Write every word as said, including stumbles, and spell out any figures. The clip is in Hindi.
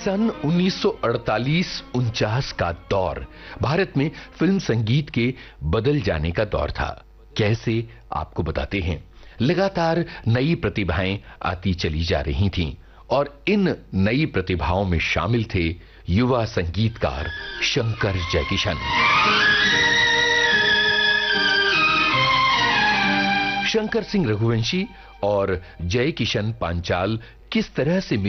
सन उन्नीस सौ अड़तालीस उनचास का दौर भारत में फिल्म संगीत के बदल जाने का दौर था। कैसे, आपको बताते हैं। लगातार नई प्रतिभाएं आती चली जा रही थीं और इन नई प्रतिभाओं में शामिल थे युवा संगीतकार शंकर जयकिशन। शंकर सिंह रघुवंशी और जयकिशन पांचाल किस तरह से